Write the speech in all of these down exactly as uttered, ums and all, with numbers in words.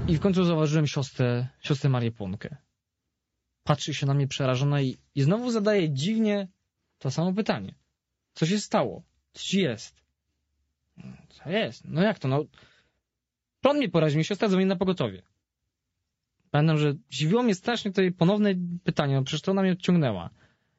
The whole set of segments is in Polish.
I w końcu zauważyłem siostrę, siostrę Marię Płonkę. Patrzy się na mnie przerażona i, i znowu zadaje dziwnie to samo pytanie. Co się stało? Co ci jest? Co jest? No jak to? No, prąd mnie poraził, mnie siostra dzwoni na pogotowie. Pamiętam, że dziwiło mnie strasznie to jej ponowne pytanie, no przecież to ona mnie odciągnęła.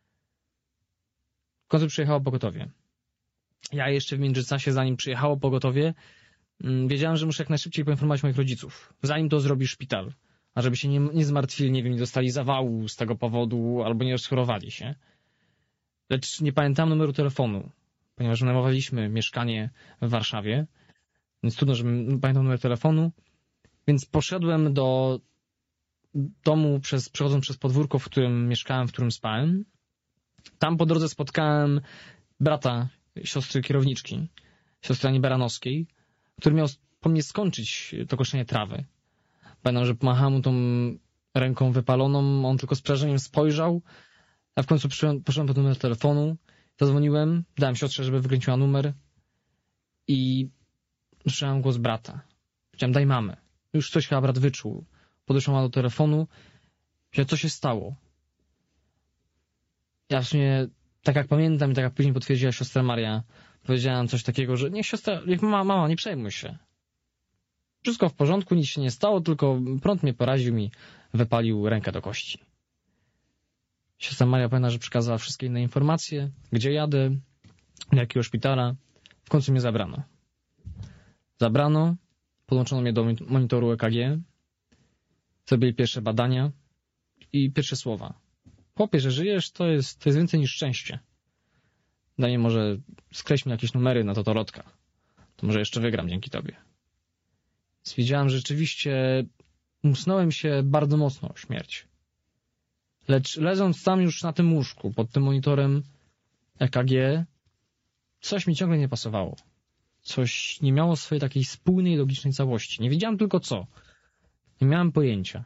W końcu przyjechało pogotowie. Ja jeszcze w międzyczasie, zanim przyjechało pogotowie, wiedziałem, że muszę jak najszybciej poinformować moich rodziców, zanim to zrobi szpital. A żeby się nie, nie zmartwili, nie wiem, nie dostali zawału z tego powodu, albo nie rozchorowali się. Lecz nie pamiętam numeru telefonu, ponieważ wynajmowaliśmy mieszkanie w Warszawie, więc trudno, żebym pamiętał numer telefonu. Więc poszedłem do domu, przez, przechodząc przez podwórko, w którym mieszkałem, w którym spałem. Tam po drodze spotkałem brata siostry kierowniczki, siostry Ani Baranowskiej, który miał po mnie skończyć to koszenie trawy. Pamiętam, że pomachałem mu tą ręką wypaloną, on tylko z przerażeniem spojrzał, a w końcu poszedłem, poszedłem po numer telefonu, zadzwoniłem, dałem siostrze, żeby wykręciła numer i słyszałem głos brata. Powiedziałem, daj mamę. Już coś chyba brat wyczuł. Podeszła do telefonu, powiedział, co się stało. Ja w sumie, tak jak pamiętam i tak jak później potwierdziła siostra Maria, powiedziałem coś takiego, że niech siostra, niech mama, mama, nie przejmuj się. Wszystko w porządku, nic się nie stało, tylko prąd mnie poraził, mi wypalił rękę do kości. Siostra Maria pamięta, że przekazała wszystkie inne informacje, gdzie jadę, do jakiego szpitala. W końcu mnie zabrano. Zabrano, podłączono mnie do monitoru E K G, zrobili pierwsze badania i pierwsze słowa. Chłopie, że żyjesz, to jest, to jest więcej niż szczęście. Danie, może skreśl mi jakieś numery na totolotka. To może jeszcze wygram dzięki tobie. Więc wiedziałem, że rzeczywiście musnąłem się bardzo mocno o śmierć. Lecz leżąc tam już na tym łóżku, pod tym monitorem E K G, coś mi ciągle nie pasowało. Coś nie miało swojej takiej spójnej, logicznej całości. Nie wiedziałem tylko co. Nie miałem pojęcia.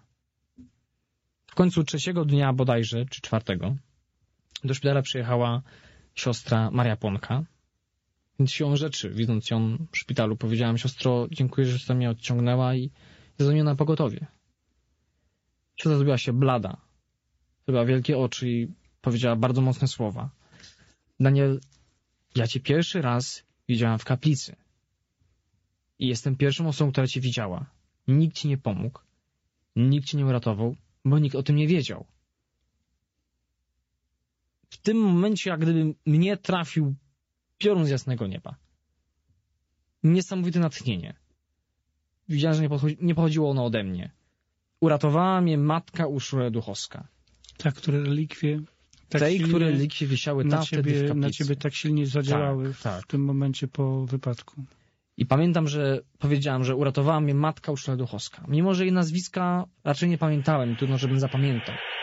W końcu trzeciego dnia bodajże, czy czwartego, do szpitala przyjechała siostra Maria Płonka. Więc siłą rzeczy, widząc ją w szpitalu, powiedziałem, siostro, dziękuję, że siostra mnie odciągnęła i zadzwoniła na pogotowie. Siostra zrobiła się blada. Zrobiła wielkie oczy i powiedziała bardzo mocne słowa. Daniel, ja cię pierwszy raz widziałam w kaplicy. I jestem pierwszą osobą, która cię widziała. Nikt ci nie pomógł. Nikt cię nie uratował, bo nikt o tym nie wiedział. W tym momencie, jak gdyby mnie trafił piorun z jasnego nieba. Niesamowite natchnienie. Widziałem, że nie, pochodzi, nie pochodziło ono ode mnie. Uratowała mnie matka Urszula Duchowska. Ta, które relikwie... Tak Tej, które relikwie wisiały tam wtedy w kaplicy. Na ciebie tak silnie zadziałały tak, tak. w tym momencie po wypadku. I pamiętam, że powiedziałem, że uratowała mnie matka Urszula Duchowska. Mimo że jej nazwiska raczej nie pamiętałem, trudno, żebym zapamiętał.